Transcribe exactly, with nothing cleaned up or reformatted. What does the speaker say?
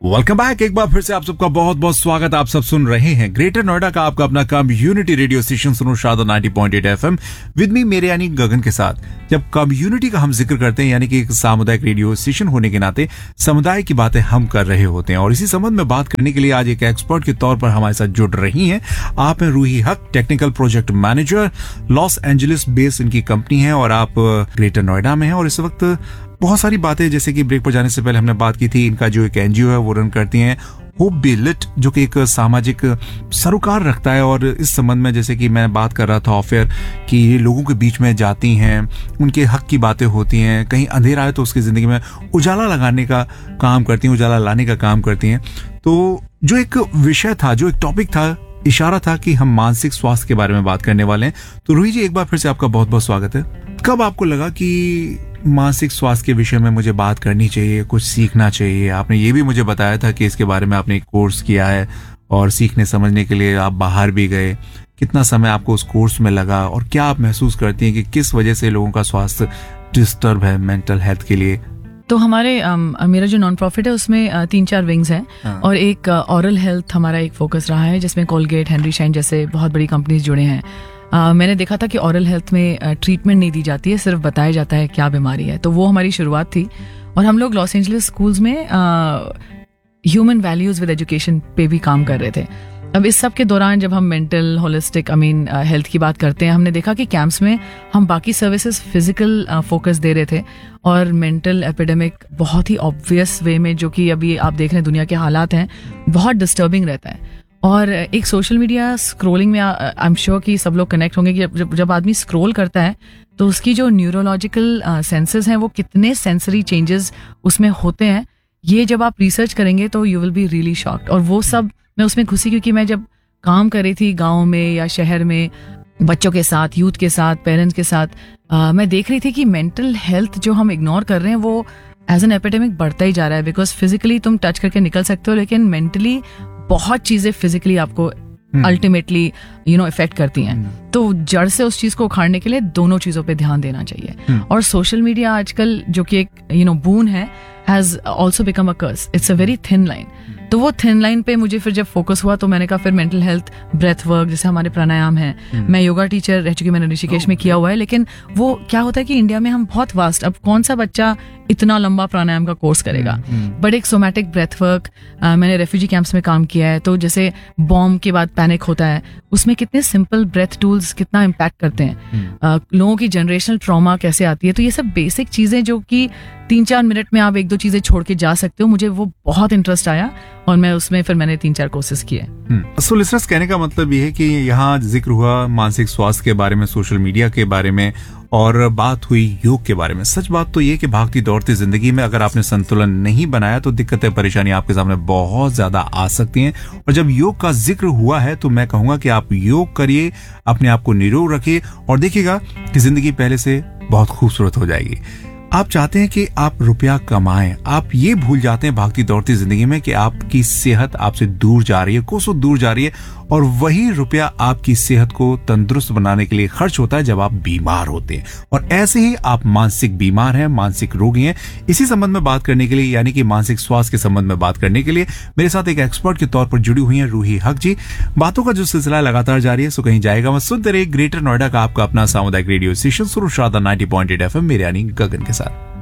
Welcome back. एक बार फिर से आप सबका बहुत बहुत स्वागत। आप सब सुन रहे हैं ग्रेटर नोएडा का आपका अपना कम्युनिटी रेडियो स्टेशन सुनो शादा ninety point eight FM with me मेरे यानी गगन के साथ। जब कम्युनिटी का हम जिक्र करते हैं यानी कि एक सामुदायिक रेडियो स्टेशन होने के नाते समुदाय की बातें हम कर रहे होते हैं, और इसी संबंध में बात करने के लिए आज एक एक्सपर्ट के तौर पर हमारे साथ जुड़ रही हैं। आप हैं रूही हक, technical project manager, Los Angeles based इनकी कंपनी है और आप ग्रेटर नोएडा में हैं। और इस वक्त बहुत सारी बातें, जैसे कि ब्रेक पर जाने से पहले हमने बात की थी, इनका जो एक एनजीओ है वो रन करती हैं होप बी लिट, जो कि एक सामाजिक सरोकार रखता है। और इस संबंध में जैसे कि मैं बात कर रहा था ऑफेयर कि ये लोगों के बीच में जाती हैं, उनके हक की बातें होती हैं, कहीं अंधेरा है तो उसकी जिंदगी में उजाला लगाने का काम करती हैं, उजाला लाने का काम करती हैं। तो जो एक विषय था, जो एक टॉपिक था, इशारा था कि हम मानसिक स्वास्थ्य के बारे में बात करने वाले हैं। तो रूही जी, एक बार फिर से आपका बहुत बहुत स्वागत है। कब आपको लगा कि मानसिक स्वास्थ्य के विषय में मुझे बात करनी चाहिए, कुछ सीखना चाहिए? आपने ये भी मुझे बताया था कि इसके बारे में आपने एक कोर्स किया है और सीखने समझने के लिए आप बाहर भी गए। कितना समय आपको उस कोर्स में लगा और क्या आप महसूस करती हैं कि किस वजह से लोगों का स्वास्थ्य डिस्टर्ब है मेंटल हेल्थ के लिए? तो हमारे um, मेरा जो नॉन प्रॉफिट है उसमें uh, तीन चार विंग्स हैं। हाँ। और एक ऑरल uh, हेल्थ हमारा एक फोकस रहा है, जिसमें कोलगेट, हेनरी शाइन जैसे बहुत बड़ी कंपनीज जुड़े हैं। uh, मैंने देखा था कि ऑरल हेल्थ में ट्रीटमेंट uh, नहीं दी जाती है, सिर्फ बताया जाता है क्या बीमारी है। तो वो हमारी शुरुआत थी और हम लोग लॉस एंजलिस स्कूल्स में ह्यूमन वैल्यूज विद एजुकेशन पे भी काम कर रहे थे। अब इस सब के दौरान जब हम mental holistic I mean health की बात करते हैं, हमने देखा कि कैंप्स में हम बाकी सर्विसेज फिजिकल फोकस दे रहे थे और मेंटल एपिडेमिक बहुत ही ऑब्वियस वे में, जो कि अभी आप देख रहे हैं दुनिया के हालात हैं, बहुत डिस्टर्बिंग रहता है। और एक सोशल मीडिया स्क्रोलिंग में आई एम श्योर कि सब लोग कनेक्ट होंगे कि जब जब आदमी स्क्रोल करता है तो उसकी जो न्यूरोलॉजिकल सेंसेस हैं वो कितने सेंसरी चेंजेस उसमें होते हैं, ये जब आप रिसर्च करेंगे तो you will be really shocked. और वो सब मैं उसमें घुसी क्योंकि मैं जब काम कर रही थी गांव में या शहर में बच्चों के साथ, यूथ के साथ, पेरेंट्स के साथ, आ, मैं देख रही थी कि मेंटल हेल्थ जो हम इग्नोर कर रहे हैं वो एज एन एपिडेमिक बढ़ता ही जा रहा है। बिकॉज फिजिकली तुम टच करके निकल सकते हो, लेकिन मेंटली बहुत चीजें फिजिकली आपको अल्टीमेटली यू नो इफेक्ट करती हैं। तो जड़ से उस चीज को उखाड़ने के लिए दोनों चीजों पे ध्यान देना चाहिए। और सोशल मीडिया आजकल जो कि एक यू नो बून है, has also become a curse. It's a very thin line. तो वो थिन लाइन पे मुझे फिर जब फोकस हुआ तो मैंने कहा फिर मेंटल हेल्थ, ब्रेथ वर्क, जैसे हमारे प्राणायाम है, मैं योगा टीचर रह चुकी, मैंने ऋषिकेश में किया हुआ है। लेकिन वो क्या होता है कि इंडिया में हम बहुत वास्ट, अब कौन सा बच्चा इतना लंबा प्राणायाम का कोर्स करेगा। बट एक सोमैटिक ब्रेथ वर्क, मैंने रेफ्यूजी कैंप्स में काम किया है, तो जैसे बॉम्ब के बाद पैनिक होता है, उसमें कितने सिंपल ब्रेथ टूल्स कितना इम्पैक्ट करते हैं, uh, लोगों की जनरेशनल ट्रॉमा कैसे आती है। तो ये सब बेसिक चीजें जो कि तीन चार मिनट में आप एक दो चीजें छोड़ के जा सकते हो, मुझे वो बहुत इंटरेस्ट आया और मैं उसमें फिर मैंने तीन चार कोर्सेज किए। सो लिसनर्स, कहने का मतलब ये है कि यहाँ जिक्र हुआ मानसिक स्वास्थ्य के बारे में, सोशल मीडिया के बारे में, और बात हुई योग के बारे में। सच बात तो ये कि भागती दौड़ती जिंदगी में अगर आपने संतुलन नहीं बनाया तो दिक्कतें, परेशानी आपके सामने बहुत ज्यादा आ सकती हैं। और जब योग का जिक्र हुआ है तो मैं कहूंगा कि आप योग करिए, अपने आप को निरोग रखिए और देखिएगा कि जिंदगी पहले से बहुत खूबसूरत हो जाएगी। आप चाहते हैं कि आप रुपया कमाएं, आप ये भूल जाते हैं भागती दौड़ती जिंदगी में कि आपकी सेहत आपसे दूर जा रही है, कोसों दूर जा रही है, और वही रुपया आपकी सेहत को तंदुरुस्त बनाने के लिए खर्च होता है जब आप बीमार होते हैं। और ऐसे ही आप मानसिक बीमार हैं, मानसिक रोगी हैं। इसी संबंध में बात करने के लिए, यानी कि मानसिक स्वास्थ्य के संबंध में बात करने के लिए मेरे साथ एक एक्सपर्ट के तौर पर जुड़ी हुई है रूही हक जी। बातों का जो सिलसिला लगातार जारी है, सो कहीं जाएगा मत, सुनते रहिए ग्रेटर नोएडा का आपका अपना सामुदायिक रेडियो स्टेशन सुनो शादा नाइंटी पॉइंट एट एफएम मेरे यानी गगन के साथ।